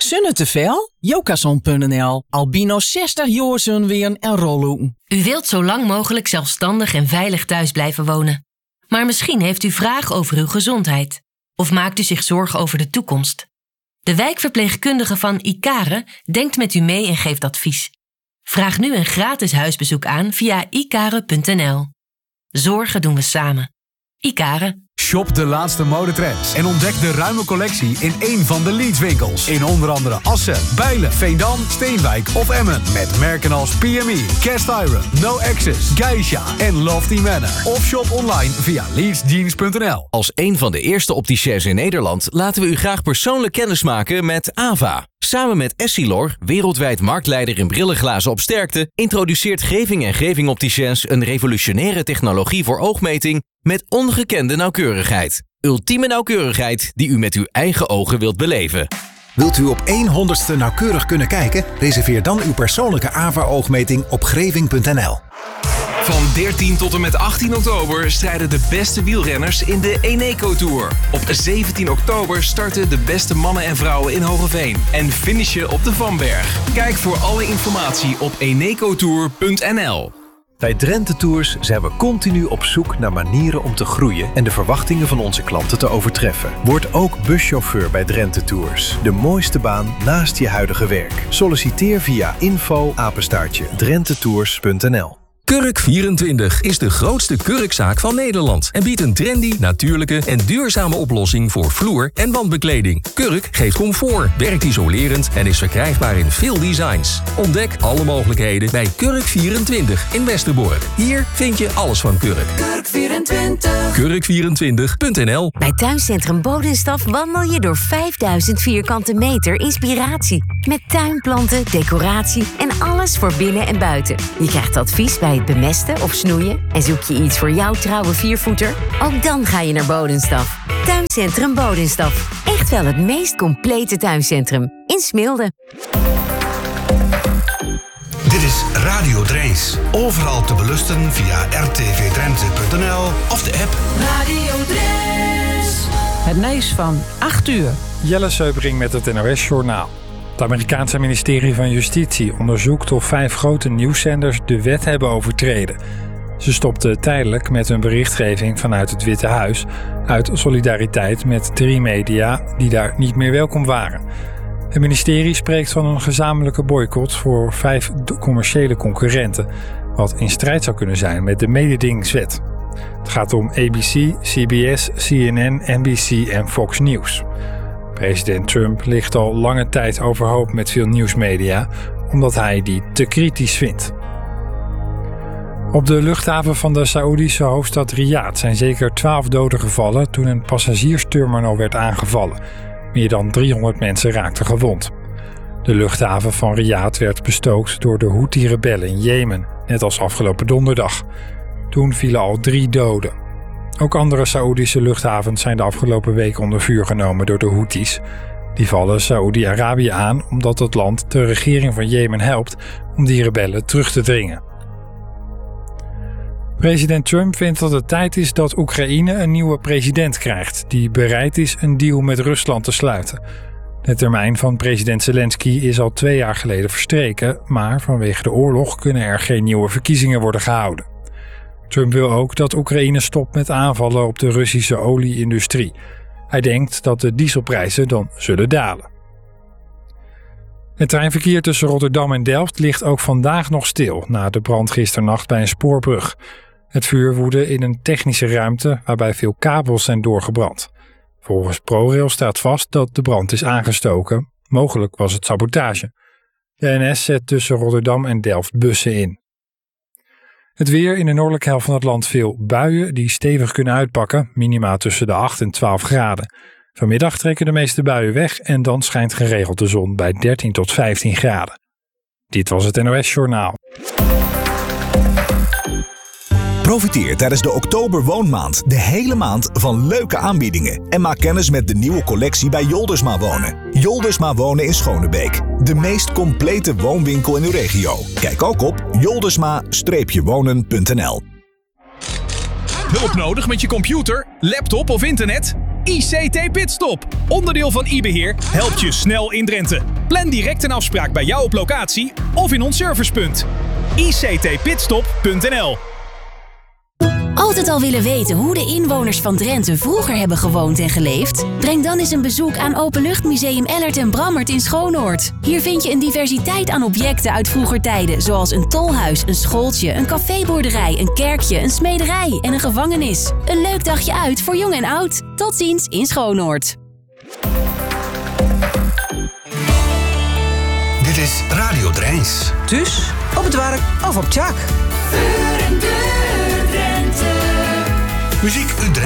Zonne te veel? Jokason.nl. Albino 60 jaar zullen weer en rollen. U wilt zo lang mogelijk zelfstandig en veilig thuis blijven wonen. Maar misschien heeft u vragen over uw gezondheid. Of maakt u zich zorgen over de toekomst. De wijkverpleegkundige van Icare denkt met u mee en geeft advies. Vraag nu een gratis huisbezoek aan via icare.nl. Zorgen doen we samen. Icare. Shop de laatste modetrends en ontdek de ruime collectie in één van de Leeds winkels. In onder andere Assen, Bijlen, Veendam, Steenwijk of Emmen. Met merken als PME, Cast Iron, No Access, Geisha en Lofty Manor. Of shop online via leedsjeans.nl. Als een van de eerste opticiens in Nederland laten we u graag persoonlijk kennismaken met AVA. Samen met Essilor, wereldwijd marktleider in brillenglazen op sterkte, introduceert Geving en Geving Opticiens een revolutionaire technologie voor oogmeting met ongekende nauwkeurigheid. Ultieme nauwkeurigheid die u met uw eigen ogen wilt beleven. Wilt u op 1/100ste nauwkeurig kunnen kijken? Reserveer dan uw persoonlijke AVA-oogmeting op greving.nl. Van 13 tot en met 18 oktober strijden de beste wielrenners in de Eneco Tour. Op 17 oktober starten de beste mannen en vrouwen in Hogeveen en finishen op de Vanberg. Kijk voor alle informatie op enecotour.nl. Bij Drenthe Tours zijn we continu op zoek naar manieren om te groeien en de verwachtingen van onze klanten te overtreffen. Word ook buschauffeur bij Drenthe Tours. De mooiste baan naast je huidige werk. Solliciteer via info@drentetours.nl. Kurk24 is de grootste kurkzaak van Nederland en biedt een trendy, natuurlijke en duurzame oplossing voor vloer- en wandbekleding. Kurk geeft comfort, werkt isolerend en is verkrijgbaar in veel designs. Ontdek alle mogelijkheden bij Kurk24 in Westerbork. Hier vind je alles van Kurk. Kurk24. Kurk24.nl. Bij Tuincentrum Bodenstaf wandel je door 5000 vierkante meter inspiratie. Met tuinplanten, decoratie en alles voor binnen en buiten. Je krijgt advies bij het bemesten of snoeien en zoek je iets voor jouw trouwe viervoeter? Ook dan ga je naar Bodenstaf. Tuincentrum Bodenstaf. Echt wel het meest complete tuincentrum in Smilde. Dit is Radio Drees. Overal te beluisteren via rtvdrenthe.nl of de app. Radio Drees. Het nieuws van 8 uur. Jelle Seubering met het NOS-journaal. Het Amerikaanse ministerie van Justitie onderzoekt of 5 grote nieuwszenders de wet hebben overtreden. Ze stopten tijdelijk met hun berichtgeving vanuit het Witte Huis uit solidariteit met 3 media die daar niet meer welkom waren. Het ministerie spreekt van een gezamenlijke boycott voor 5 commerciële concurrenten, wat in strijd zou kunnen zijn met de mededingingswet. Het gaat om ABC, CBS, CNN, NBC en Fox News. President Trump ligt al lange tijd overhoop met veel nieuwsmedia, omdat hij die te kritisch vindt. Op de luchthaven van de Saoedische hoofdstad Riyadh zijn zeker 12 doden gevallen toen een passagiersterminal werd aangevallen. Meer dan 300 mensen raakten gewond. De luchthaven van Riyadh werd bestookt door de Houthi-rebellen in Jemen, net als afgelopen donderdag. Toen vielen al 3 doden. Ook andere Saoedische luchthavens zijn de afgelopen week onder vuur genomen door de Houthis. Die vallen Saoedi-Arabië aan omdat het land de regering van Jemen helpt om die rebellen terug te dringen. President Trump vindt dat het tijd is dat Oekraïne een nieuwe president krijgt die bereid is een deal met Rusland te sluiten. De termijn van president Zelensky is al 2 jaar geleden verstreken, maar vanwege de oorlog kunnen er geen nieuwe verkiezingen worden gehouden. Trump wil ook dat Oekraïne stopt met aanvallen op de Russische olie-industrie. Hij denkt dat de dieselprijzen dan zullen dalen. Het treinverkeer tussen Rotterdam en Delft ligt ook vandaag nog stil na de brand gisternacht bij een spoorbrug. Het vuur woedde in een technische ruimte waarbij veel kabels zijn doorgebrand. Volgens ProRail staat vast dat de brand is aangestoken. Mogelijk was het sabotage. De NS zet tussen Rotterdam en Delft bussen in. Het weer: in de noordelijke helft van het land veel buien die stevig kunnen uitpakken, minima tussen de 8 en 12 graden. Vanmiddag trekken de meeste buien weg en dan schijnt geregeld de zon bij 13 tot 15 graden. Dit was het NOS Journaal. Profiteer tijdens de Oktober Woonmaand de hele maand van leuke aanbiedingen. En maak kennis met de nieuwe collectie bij Joldersma Wonen. Joldersma Wonen in Schonebeek. De meest complete woonwinkel in uw regio. Kijk ook op joldersma-wonen.nl. Hulp nodig met je computer, laptop of internet? ICT Pitstop, onderdeel van iBeheer, helpt je snel in Drenthe. Plan direct een afspraak bij jou op locatie of in ons servicepunt. ictpitstop.nl. Altijd al willen weten hoe de inwoners van Drenthe vroeger hebben gewoond en geleefd? Breng dan eens een bezoek aan Openluchtmuseum Ellert en Brammert in Schoonoord. Hier vind je een diversiteit aan objecten uit vroeger tijden, zoals een tolhuis, een schooltje, een caféboerderij, een kerkje, een smederij en een gevangenis. Een leuk dagje uit voor jong en oud. Tot ziens in Schoonoord. Dit is Radio Drijns. Dus op het werk of op Tjak. Muziek uit Drenthe.